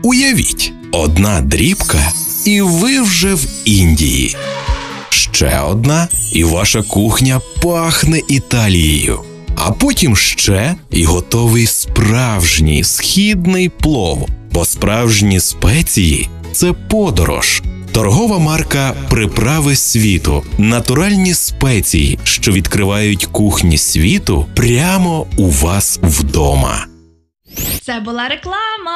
Уявіть, одна дрібка, і ви вже в Індії. Ще одна, і ваша кухня пахне Італією. А потім ще, і готовий справжній східний плов. Бо справжні спеції – це подорож. Торгова марка «Приправи світу» – натуральні спеції, що відкривають кухні світу прямо у вас вдома. Це була реклама.